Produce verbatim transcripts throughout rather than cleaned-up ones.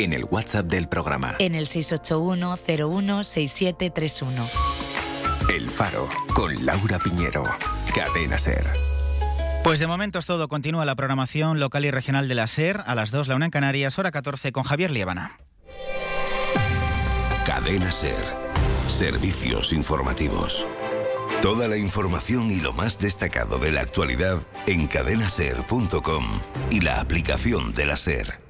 en el WhatsApp del programa. En el seis ocho uno cero uno seis siete tres uno. El Faro, con Laura Piñero. Cadena SER. Pues de momento es todo. Continúa la programación local y regional de la SER a las dos, la una en Canarias, hora catorce, con Javier Liébana. Cadena SER. Servicios informativos. Toda la información y lo más destacado de la actualidad en cadena ser punto com y la aplicación de la SER.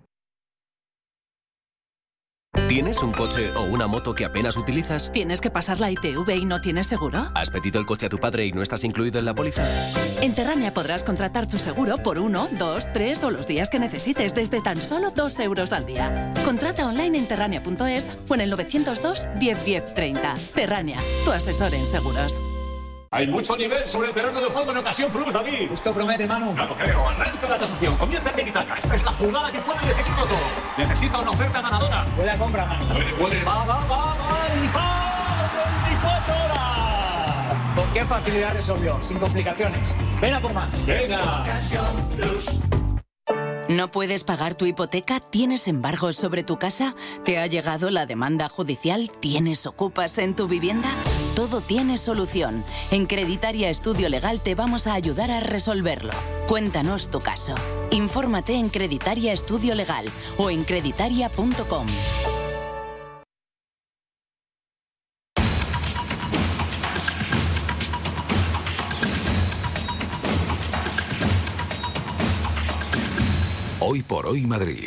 ¿Tienes un coche o una moto que apenas utilizas? ¿Tienes que pasar la I T V y no tienes seguro? ¿Has pedido el coche a tu padre y no estás incluido en la póliza? En Terrania podrás contratar tu seguro por uno, dos, tres o los días que necesites desde tan solo dos euros al día. Contrata online en terrania punto es o en el novecientos dos diez diez treinta. Terrania, tu asesor en seguros. Hay mucho nivel sobre el terreno de juego en Ocasión Plus, David. Esto promete, Manu. No lo creo. Arranca la tasación. Comienza el tiki-taka. Esta es la jugada que puede decidirlo todo. Necesita una oferta ganadora. Buena compra, Manu. Puede, puede. Va, va, va, va. ¡Y veinticuatro horas! ¿Con qué facilidad resolvió? Sin complicaciones. Ven a por más. Venga. Ocasión Plus. ¿No puedes pagar tu hipoteca? ¿Tienes embargos sobre tu casa? ¿Te ha llegado la demanda judicial? ¿Tienes ocupas en tu vivienda? Todo tiene solución. En Creditaria Estudio Legal te vamos a ayudar a resolverlo. Cuéntanos tu caso. Infórmate en Creditaria Estudio Legal o en creditaria punto com. Hoy por hoy Madrid.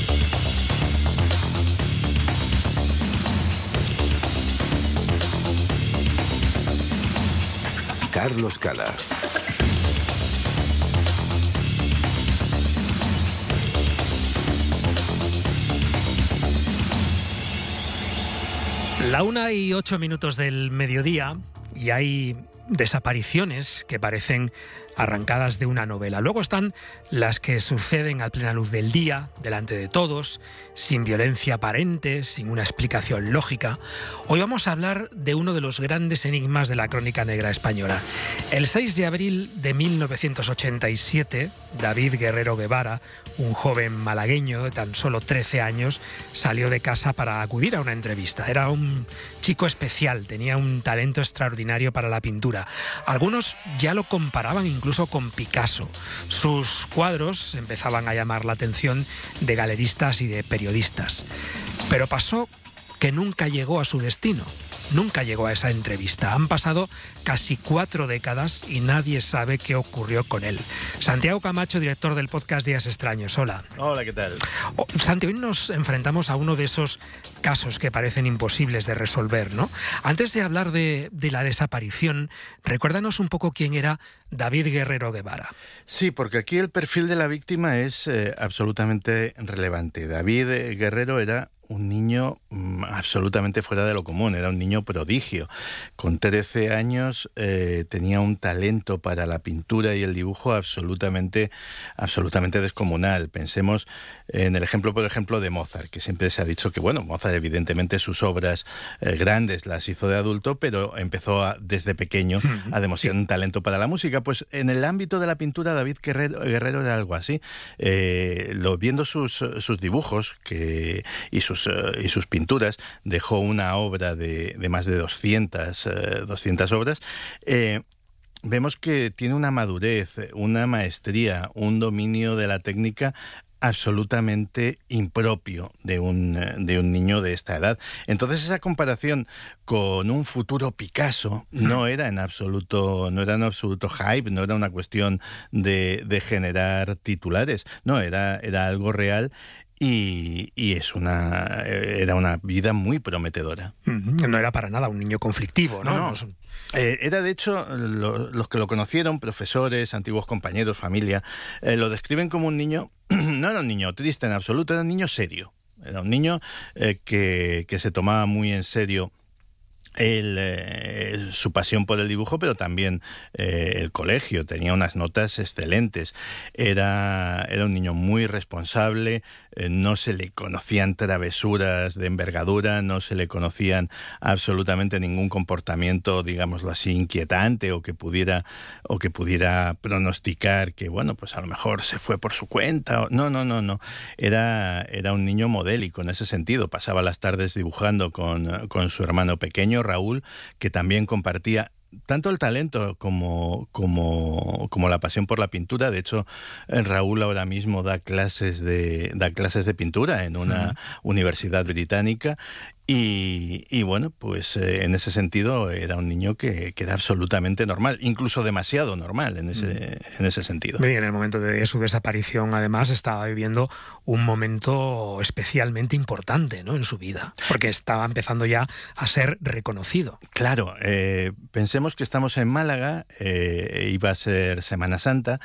Carlos Cala. La una y ocho minutos del mediodía y hay desapariciones que parecen arrancadas de una novela. Luego están las que suceden a plena luz del día, delante de todos, sin violencia aparente, sin una explicación lógica. Hoy vamos a hablar de uno de los grandes enigmas de la crónica negra española. El seis de abril de mil novecientos ochenta y siete, David Guerrero Guevara, un joven malagueño de tan solo trece años, salió de casa para acudir a una entrevista. Era un chico especial, tenía un talento extraordinario para la pintura. Algunos ya lo comparaban incluso con Picasso. Sus cuadros empezaban a llamar la atención de galeristas y de periodistas. Pero pasó que nunca llegó a su destino. Nunca llegó a esa entrevista. Han pasado casi cuatro décadas y nadie sabe qué ocurrió con él. Santiago Camacho, director del podcast Días Extraños. Hola. Hola, ¿qué tal? Oh, Santi, hoy nos enfrentamos a uno de esos casos que parecen imposibles de resolver, ¿no? Antes de hablar de, de la desaparición, recuérdanos un poco quién era David Guerrero Guevara. Sí, porque aquí el perfil de la víctima es eh, absolutamente relevante. David Guerrero era un niño mm, absolutamente fuera de lo común, era un niño prodigio. Con trece años eh, tenía un talento para la pintura y el dibujo absolutamente, absolutamente descomunal. Pensemos en el ejemplo, por ejemplo, de Mozart, que siempre se ha dicho que, bueno, Mozart evidentemente sus obras eh, grandes las hizo de adulto, pero empezó a, desde pequeño a demostrar sí. un talento para la música. Pues en el ámbito de la pintura, David Guerrero, Guerrero era algo así. Eh, lo, viendo sus, sus dibujos que, y sus y sus pinturas, dejó una obra de, de más de doscientas, eh, doscientas obras, eh, vemos que tiene una madurez, una maestría, un dominio de la técnica absolutamente impropio de un, de un niño de esta edad. Entonces esa comparación con un futuro Picasso no era en absoluto, no era en absoluto hype, no era una cuestión de, de generar titulares, no, era, era algo real. Y, y es una era una vida muy prometedora. No era para nada un niño conflictivo, ¿no? No, no. Eh, era, de hecho, lo, los que lo conocieron, profesores, antiguos compañeros, familia, eh, lo describen como un niño, no era un niño triste en absoluto, era un niño serio. Era un niño eh, que, que se tomaba muy en serio El, eh, su pasión por el dibujo, pero también eh, el colegio. Tenía unas notas excelentes. Era, era un niño muy responsable, eh, no se le conocían travesuras de envergadura, no se le conocían absolutamente ningún comportamiento, digámoslo así, inquietante o que pudiera o que pudiera pronosticar que, bueno, pues a lo mejor se fue por su cuenta. O... No, no, no, no. Era, era un niño modélico en ese sentido. Pasaba las tardes dibujando con, con su hermano pequeño, Raúl, que también compartía tanto el talento como, como, como la pasión por la pintura. De hecho, Raúl ahora mismo da clases de, da clases de pintura en una uh-huh. universidad británica. Y, y bueno, pues eh, en ese sentido era un niño que, que era absolutamente normal, incluso demasiado normal en ese, mm. en ese sentido. Y en el momento de su desaparición, además, estaba viviendo un momento especialmente importante, ¿no?, en su vida, porque estaba empezando ya a ser reconocido. Claro, eh, pensemos que estamos en Málaga, eh, iba a ser Semana Santa,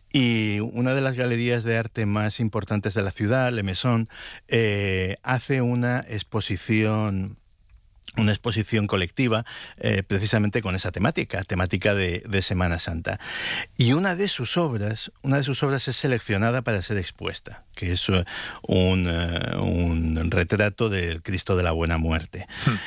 y una de las galerías de arte más importantes de la ciudad, Le Maison, eh, hace una exposición una exposición colectiva eh, precisamente con esa temática, temática de, de Semana Santa. Y una de sus obras, una de sus obras es seleccionada para ser expuesta, que es un, uh, un retrato del Cristo de la Buena Muerte. Hmm.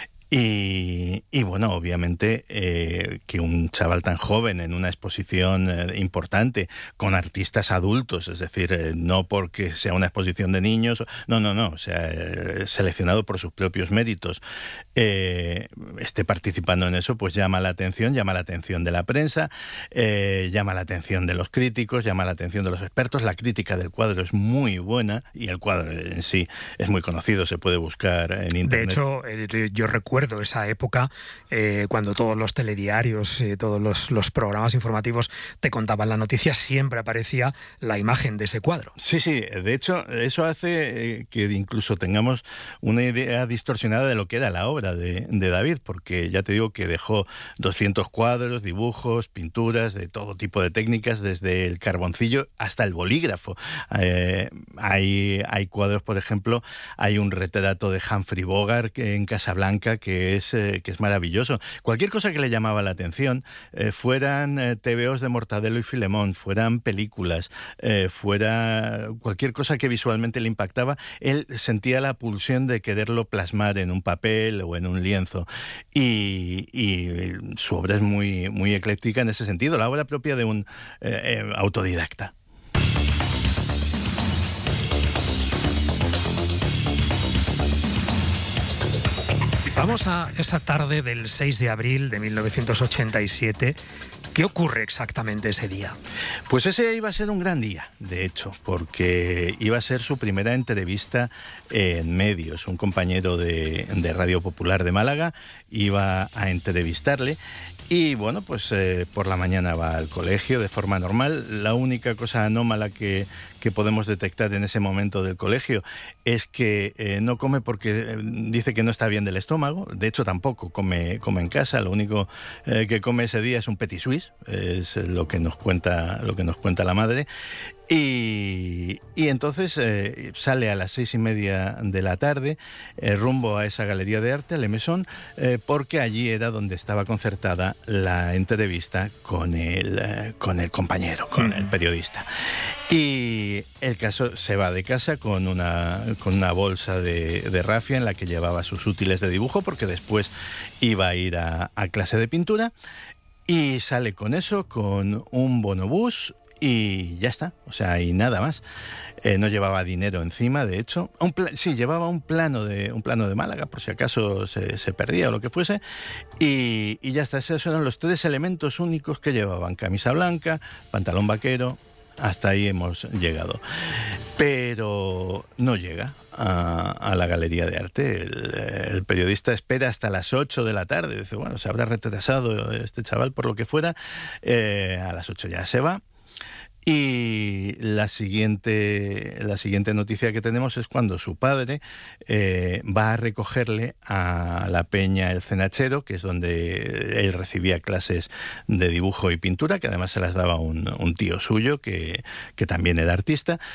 Y, y bueno, obviamente eh, que un chaval tan joven en una exposición eh, importante con artistas adultos, es decir, eh, no porque sea una exposición de niños, no, no, no, o sea, eh, seleccionado por sus propios méritos, eh, esté participando en eso, pues llama la atención, llama la atención de la prensa, eh, llama la atención de los críticos, llama la atención de los expertos. La crítica del cuadro es muy buena y el cuadro en sí es muy conocido, se puede buscar en internet. De hecho, eh, yo recuerdo esa época eh, cuando todos los telediarios, eh, todos los, los programas informativos te contaban la noticia, siempre aparecía la imagen de ese cuadro. Sí, sí, de hecho eso hace eh, que incluso tengamos una idea distorsionada de lo que era la obra de, de David, porque ya te digo que dejó doscientos cuadros, dibujos, pinturas de todo tipo de técnicas, desde el carboncillo hasta el bolígrafo. Eh, hay, hay cuadros, por ejemplo, hay un retrato de Humphrey Bogart en Casablanca que que es, eh, que es maravilloso. Cualquier cosa que le llamaba la atención, eh, fueran eh, tebeos de Mortadelo y Filemón, fueran películas, eh, fuera cualquier cosa que visualmente le impactaba, él sentía la pulsión de quererlo plasmar en un papel o en un lienzo. Y, y su obra es muy, muy ecléctica en ese sentido, la obra propia de un eh, eh, autodidacta. Vamos a esa tarde del seis de abril de mil novecientos ochenta y siete. ¿Qué ocurre exactamente ese día? Pues ese iba a ser un gran día, de hecho, porque iba a ser su primera entrevista en medios. Un compañero de, de Radio Popular de Málaga iba a entrevistarle. Y bueno, pues eh, por la mañana va al colegio de forma normal. La única cosa anómala que, que podemos detectar en ese momento del colegio es que eh, no come porque dice que no está bien del estómago. De hecho, tampoco come, come en casa. Lo único eh, que come ese día es un petit suisse, es lo que nos cuenta, lo que nos cuenta la madre. Y, y entonces eh, sale a las seis y media de la tarde eh, rumbo a esa galería de arte, Le Maison, eh, porque allí era donde estaba concertada la entrevista con el, eh, con el compañero, con uh-huh. el periodista. Y el caso se va de casa con una, con una bolsa de, de rafia en la que llevaba sus útiles de dibujo, porque después iba a ir a, a clase de pintura, y sale con eso, con un bonobús, y ya está, o sea, y nada más. Eh, no llevaba dinero encima, de hecho. Un pla- sí, llevaba un plano de un plano de Málaga, por si acaso se, se perdía o lo que fuese. Y, y ya está, esos eran los tres elementos únicos que llevaban. Camisa blanca, pantalón vaquero, hasta ahí hemos llegado. Pero no llega a, a la galería de arte. El, el periodista espera hasta las ocho de la tarde. Dice, bueno, se habrá retrasado este chaval por lo que fuera. Eh, a las ocho ya se va. Y la siguiente, la siguiente noticia que tenemos es cuando su padre eh, va a recogerle a la Peña El Cenachero, que es donde él recibía clases de dibujo y pintura, que además se las daba un, un tío suyo que, que también era artista.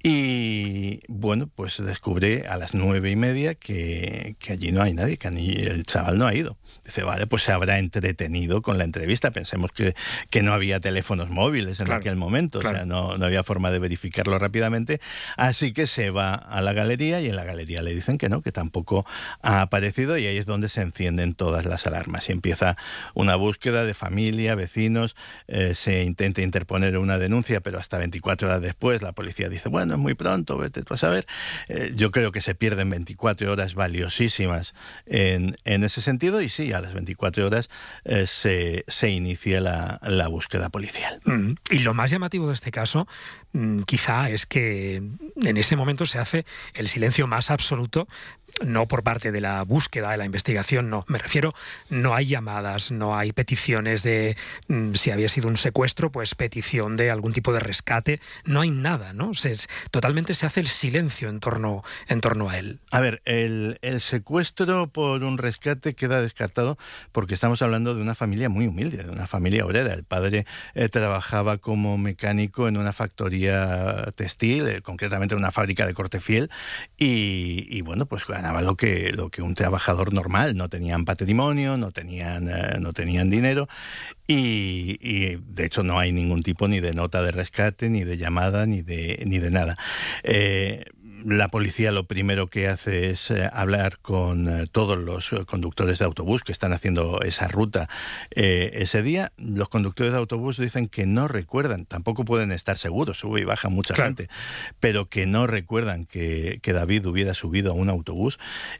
Y bueno, pues descubre a las nueve y media que, que allí no hay nadie, que ni el chaval no ha ido. Dice, vale, pues se habrá entretenido con la entrevista. Pensemos que, que no había teléfonos móviles en claro, aquel momento, claro. o sea, no, no había forma de verificarlo rápidamente. Así que se va a la galería y en la galería le dicen que no, que tampoco ha aparecido, y ahí es donde se encienden todas las alarmas. Y empieza una búsqueda de familia, vecinos, eh, se intenta interponer una denuncia, pero hasta veinticuatro horas después la policía dice, bueno, es muy pronto, vete tú a saber. Eh, yo creo que se pierden veinticuatro horas valiosísimas en, en ese sentido, y sí, a las veinticuatro horas eh, se, se inicia la, la búsqueda policial. Mm. Y lo más llamativo de este caso, mm, quizá, es que en ese momento se hace el silencio más absoluto, no por parte de la búsqueda, de la investigación, no. Me refiero, no hay llamadas, no hay peticiones de, mmm, si había sido un secuestro, pues petición de algún tipo de rescate. No hay nada, ¿no? Se, totalmente se hace el silencio en torno, en torno a él. A ver, el, el secuestro por un rescate queda descartado porque estamos hablando de una familia muy humilde, de una familia obrera. El padre eh, trabajaba como mecánico en una factoría textil, eh, concretamente en una fábrica de corte fiel, y, y bueno, pues ganaba lo que, lo que un trabajador normal. No tenían patrimonio, no tenían, eh, no tenían dinero, y, y de hecho no hay ningún tipo ni de nota de rescate, ni de llamada, ni de, ni de nada. Eh, La policía lo primero que hace es eh, hablar con eh, todos los conductores de autobús que están haciendo esa ruta eh, ese día. Los conductores de autobús dicen que no recuerdan, tampoco pueden estar seguros, sube y baja mucha claro. gente, pero que no recuerdan que, que David hubiera subido a un autobús,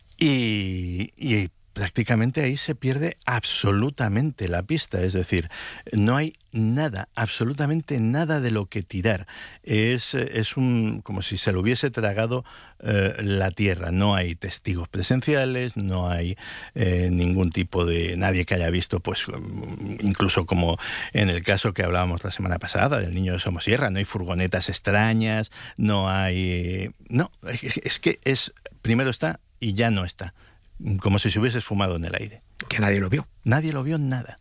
y, y prácticamente ahí se pierde absolutamente la pista. Es decir, no hay nada, absolutamente nada de lo que tirar. Es, es un, como si se lo hubiese tragado eh, la tierra. No hay testigos presenciales, no hay eh, ningún tipo de, nadie que haya visto, pues incluso como en el caso que hablábamos la semana pasada del niño de Somosierra, no hay furgonetas extrañas, no hay... No, es, es que es, primero está y ya no está. Como si se hubiese esfumado en el aire. Que nadie lo vio. Nadie lo vio, nada.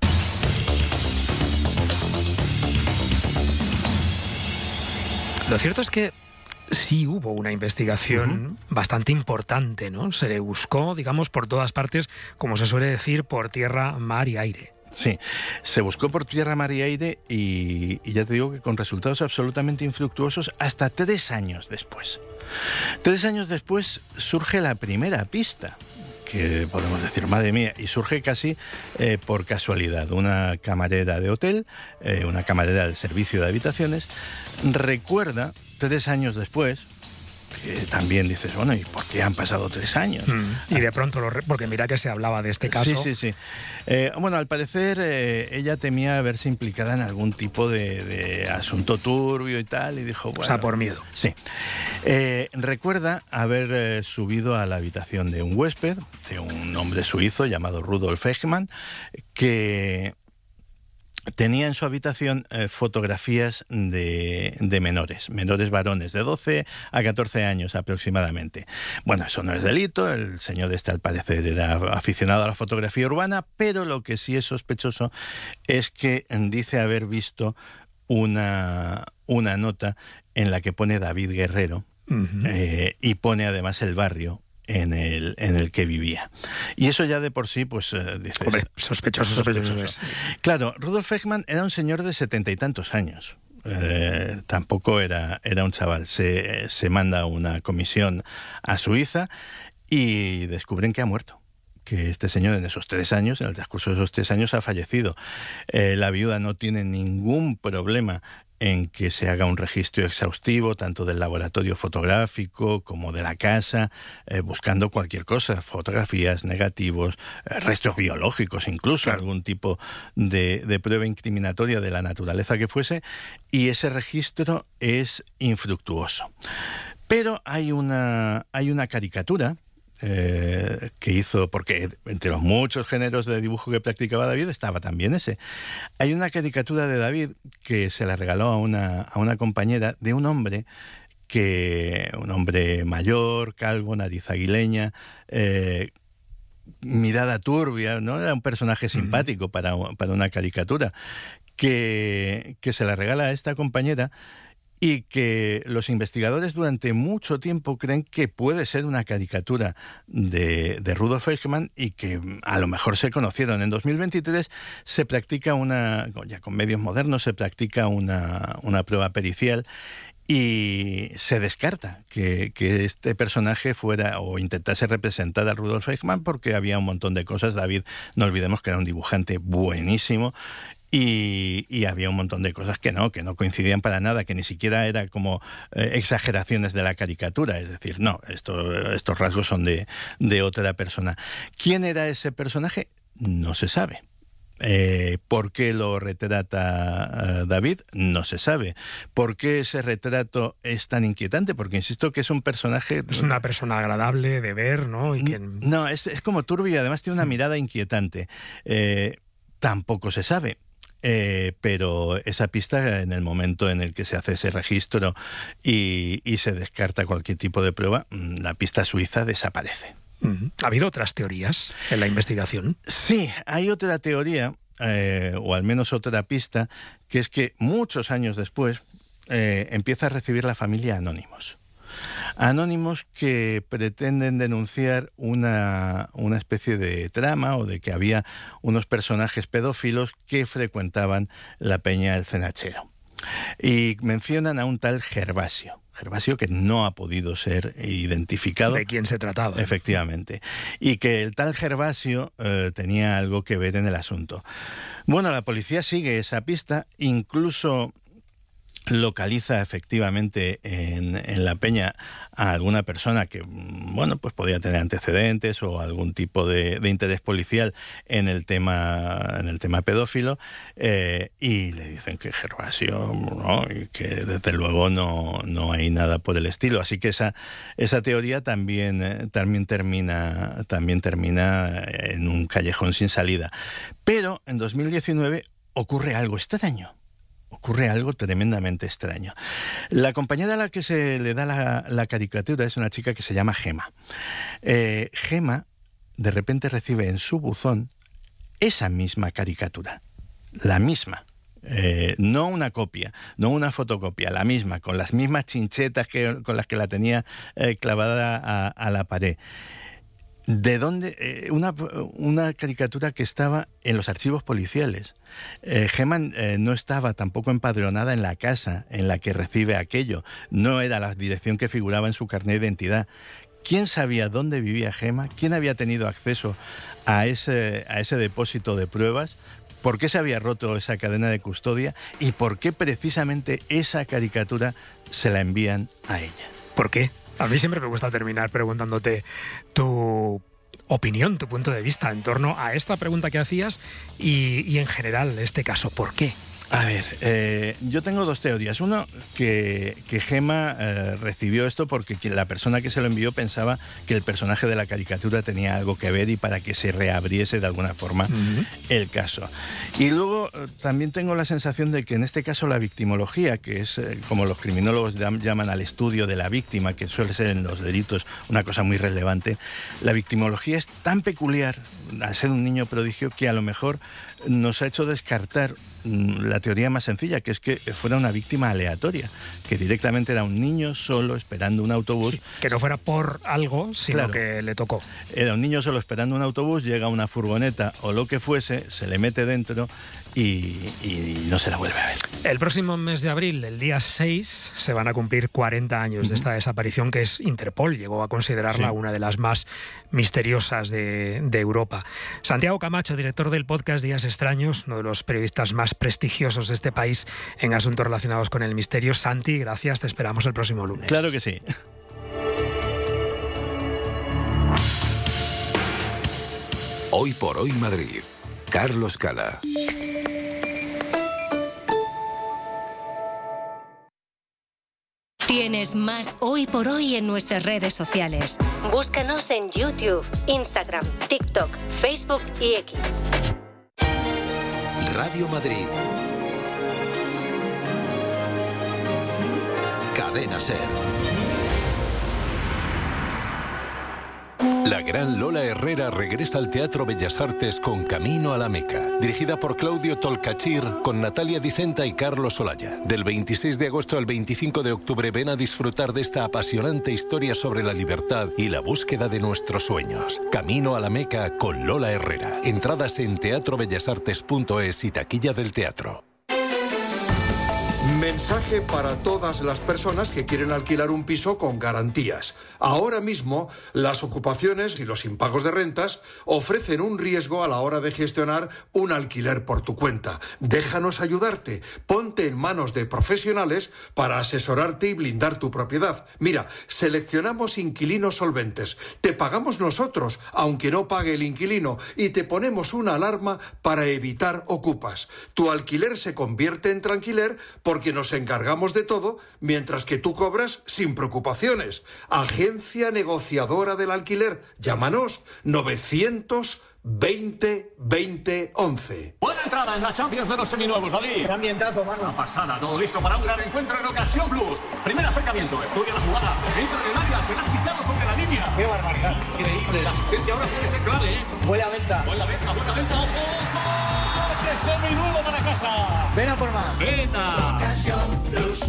Lo cierto es que sí hubo una investigación uh-huh. bastante importante, ¿no? Se le buscó, digamos, por todas partes, como se suele decir, por tierra, mar y aire. Sí, se buscó por tierra, mar y aire, y, y ya te digo que con resultados absolutamente infructuosos hasta tres años después. Tres años después surge la primera pista, que podemos decir, madre mía, y surge casi eh, por casualidad. Una camarera de hotel, eh, una camarera del servicio de habitaciones, recuerda, tres años después, que también dices, bueno, ¿y por qué han pasado tres años? Mm, y de pronto, lo re- porque mira que se hablaba de este caso. Sí, sí, sí. Eh, bueno, al parecer eh, ella temía verse implicada en algún tipo de, de asunto turbio y tal, y dijo, bueno... O sea, por miedo. Sí. Eh, recuerda haber eh, subido a la habitación de un huésped, de un hombre suizo llamado Rudolf Eichmann, que... tenía en su habitación eh, fotografías de, de menores, menores varones de doce a catorce años aproximadamente. Bueno, eso no es delito, el señor este al parecer era aficionado a la fotografía urbana, pero lo que sí es sospechoso es que dice haber visto una, una nota en la que pone David Guerrero, uh-huh. eh, y pone además el barrio en el, en el que vivía. Y eso ya de por sí, pues, eh, dices... Hombre, sospechoso, sospechoso. sospechoso. Claro, Rudolf Eichmann era un señor de setenta y tantos años. Eh, tampoco era, era un chaval. Se, se manda una comisión a Suiza y descubren que ha muerto. Que este señor en esos tres años, en el transcurso de esos tres años, ha fallecido. Eh, la viuda no tiene ningún problema en que se haga un registro exhaustivo, tanto del laboratorio fotográfico como de la casa, eh, buscando cualquier cosa, fotografías, negativos, eh, restos biológicos incluso, claro. algún tipo de, de prueba incriminatoria de la naturaleza que fuese, y ese registro es infructuoso. Pero hay una, hay una caricatura Eh, que hizo, porque entre los muchos géneros de dibujo que practicaba David estaba también ese. Hay una caricatura de David que se la regaló a una, a una compañera de un hombre que, un hombre mayor, calvo, nariz aguileña, eh, mirada turbia, ¿no? Era un personaje simpático para, para una caricatura, que, que se la regala a esta compañera. y que los investigadores durante mucho tiempo creen que puede ser una caricatura de, de Rudolf Eichmann y que a lo mejor se conocieron. En dos mil veintitrés se practica una, ya con medios modernos, se practica una, una prueba pericial y se descarta que, que este personaje fuera o intentase representar a Rudolf Eichmann porque había un montón de cosas. David, no olvidemos que era un dibujante buenísimo. Y, y había un montón de cosas que no, que no coincidían para nada, que ni siquiera era como eh, exageraciones de la caricatura. Es decir, no, esto, estos rasgos son de, de otra persona. ¿Quién era ese personaje? No se sabe. Eh, ¿Por qué lo retrata uh, David? No se sabe. ¿Por qué ese retrato es tan inquietante? Porque insisto que es un personaje... Es una persona agradable de ver, ¿no? Y que... No, es, es como turbio y además tiene una mirada inquietante. Eh, tampoco se sabe. Eh, pero esa pista, en el momento en el que se hace ese registro y, y se descarta cualquier tipo de prueba, la pista suiza desaparece. ¿Ha habido otras teorías en la investigación? Sí, hay otra teoría, eh, o al menos otra pista, que es que muchos años después eh, empieza a recibir la familia anónimos. Anónimos que pretenden denunciar una, una especie de trama o de que había unos personajes pedófilos que frecuentaban la Peña El Cenachero. Y mencionan a un tal Gervasio. Gervasio que no ha podido ser identificado. ¿De quién se trataba? Efectivamente. Y que el tal Gervasio eh, tenía algo que ver en el asunto. Bueno, la policía sigue esa pista, incluso localiza efectivamente en, en la peña a alguna persona que, bueno, pues podía tener antecedentes o algún tipo de, de interés policial en el tema, en el tema pedófilo, eh, y le dicen que Gervasio, ¿no? Y que desde luego no, no hay nada por el estilo. Así que esa, esa teoría también, eh, también termina, también termina en un callejón sin salida. Pero en dos mil diecinueve ocurre algo extraño. Ocurre algo tremendamente extraño. La compañera a la que se le da la, la caricatura es una chica que se llama Gema. Eh, Gema de repente recibe en su buzón esa misma caricatura, la misma. Eh, no una copia, no una fotocopia, la misma, con las mismas chinchetas que, con las que la tenía eh, clavada a, a la pared. ¿De dónde? Eh, una, una caricatura que estaba en los archivos policiales. Eh, Gema eh, no estaba tampoco empadronada en la casa en la que recibe aquello. No era la dirección que figuraba en su carnet de identidad. ¿Quién sabía dónde vivía Gema? ¿Quién había tenido acceso a ese, a ese depósito de pruebas? ¿Por qué se había roto esa cadena de custodia? ¿Y por qué precisamente esa caricatura se la envían a ella? ¿Por qué? A mí siempre me gusta terminar preguntándote tu opinión, tu punto de vista en torno a esta pregunta que hacías y, y en general este caso, ¿por qué? A ver, eh, yo tengo dos teorías. Uno, que, que Gema eh, recibió esto porque la persona que se lo envió pensaba que el personaje de la caricatura tenía algo que ver y para que se reabriese de alguna forma uh-huh. el caso. Y luego eh, también tengo la sensación de que en este caso la victimología, que es eh, como los criminólogos llaman al estudio de la víctima, que suele ser en los delitos una cosa muy relevante, la victimología es tan peculiar, al ser un niño prodigio, que a lo mejor nos ha hecho descartar la teoría más sencilla, que es que fuera una víctima aleatoria, que directamente era un niño solo esperando un autobús. Sí, que no fuera por algo, sino claro, que le tocó. Era un niño solo esperando un autobús, llega una furgoneta o lo que fuese, se le mete dentro y, y no se la vuelve a ver. El próximo mes de abril, el día seis, se van a cumplir cuarenta años uh-huh. de esta desaparición que es Interpol. Llegó a considerarla sí. una de las más misteriosas de, de Europa. Santiago Camacho, director del podcast Días Extraños, uno de los periodistas más prestigiosos de este país en asuntos relacionados con el misterio. Santi, gracias, te esperamos el próximo lunes. Claro que sí. Hoy por hoy Madrid. Carlos Cala. Tienes más Hoy por Hoy en nuestras redes sociales. Búscanos en YouTube, Instagram, TikTok, Facebook y X. Radio Madrid. Cadena SER. La gran Lola Herrera regresa al Teatro Bellas Artes con Camino a la Meca, dirigida por Claudio Tolcachir, con Natalia Dicenta y Carlos Olaya. Del veintiséis de agosto al veinticinco de octubre ven a disfrutar de esta apasionante historia sobre la libertad y la búsqueda de nuestros sueños. Camino a la Meca con Lola Herrera. Entradas en teatro bellas artes punto es y taquilla del teatro. Mensaje para todas las personas que quieren alquilar un piso con garantías. Ahora mismo, las ocupaciones y los impagos de rentas ofrecen un riesgo a la hora de gestionar un alquiler por tu cuenta. Déjanos ayudarte. Ponte en manos de profesionales para asesorarte y blindar tu propiedad. Mira, seleccionamos inquilinos solventes. Te pagamos nosotros, aunque no pague el inquilino, y te ponemos una alarma para evitar ocupas. Tu alquiler se convierte en tranquiler porque nos encargamos de todo, mientras que tú cobras sin preocupaciones. Agencia negociadora del alquiler. Llámanos novecientos veinte veinte once. Buena entrada en la Champions de los seminuevos, David. Un ambientazo, mano. Una pasada, todo listo para un gran encuentro en Ocasión Plus. Primer acercamiento, estudia la jugada. Entra en el área, será quitado sobre la línea. Qué barbaridad. Increíble, la asistencia ahora puede ser clave, ¿eh? Buena venta. Buena venta, buena venta, ojo. ¡Coche seminuevo para casa! Ven a por más. Venta. Ocasión Plus.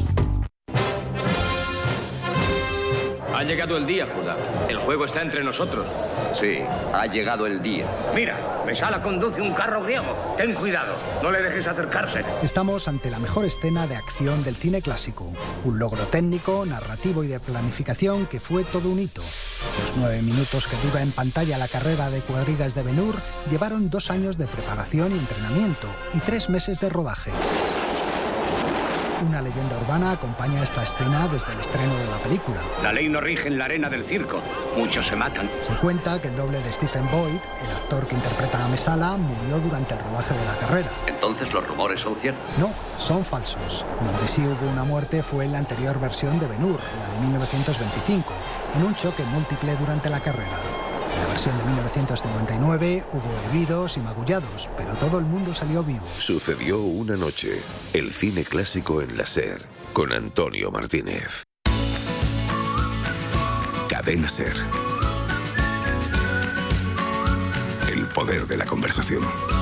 Ha llegado el día, Judá. El juego está entre nosotros. Sí, ha llegado el día. Mira, Mesala conduce un carro griego. Ten cuidado, no le dejes acercarse. Estamos ante la mejor escena de acción del cine clásico. Un logro técnico, narrativo y de planificación que fue todo un hito. Los nueve minutos que dura en pantalla la carrera de cuadrigas de Ben-Hur llevaron dos años de preparación y entrenamiento y tres meses de rodaje. Una leyenda urbana acompaña esta escena desde el estreno de la película. La ley no rige en la arena del circo. Muchos se matan. Se cuenta que el doble de Stephen Boyd, el actor que interpreta a Mesala, murió durante el rodaje de la carrera. ¿Entonces los rumores son ciertos? No, son falsos. Donde sí hubo una muerte fue en la anterior versión de Ben-Hur, la de mil novecientos veinticinco, en un choque múltiple durante la carrera. En la versión de mil novecientos cincuenta y nueve hubo heridos y magullados, pero todo el mundo salió vivo. Sucedió una noche. El cine clásico en la SER, con Antonio Martínez. Cadena SER. El poder de la conversación.